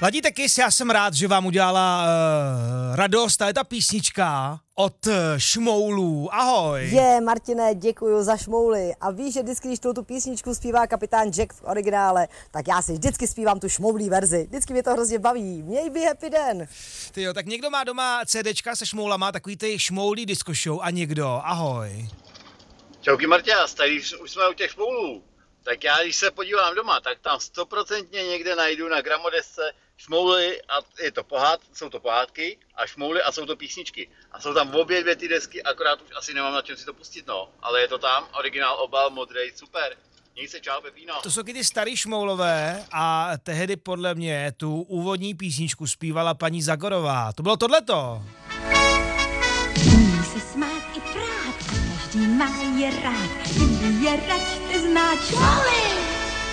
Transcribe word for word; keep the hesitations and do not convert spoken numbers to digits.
Ladíte Kiss, já jsem rád, že vám udělala uh, radost, ale ta písnička od uh, Šmoulů. Ahoj. Je, Martine, děkuju za Šmouly. A víš, že vždycky, když tu písničku zpívá kapitán Jack v originále, tak já si vždycky zpívám tu Šmoulí verzi. Vždycky mě to hrozně baví. Měj by happy den. Ty jo, tak někdo má doma CDčka se Šmoulama, takový ty Šmoulí disco show a někdo. Ahoj. Čauky Marťas, tady už jsme u těch Šmoulů. Tak já, když se podívám doma, tak tam stoprocentně někde najdu na gramodesce Šmouly a je to pohád, jsou to pohádky a Šmouly a jsou to písničky. A jsou tam obě dvě ty desky, akorát už asi nemám na čem si to pustit, no. Ale je to tam, originál obal, modrej, super. Měj se, čau, Pepino. To jsou ty starý Šmoulové a tehdy podle mě tu úvodní písničku zpívala paní Zagorová. To bylo tohleto. Umí se smát i prát, každý má je rád, kdyby je račte znát Šmoly.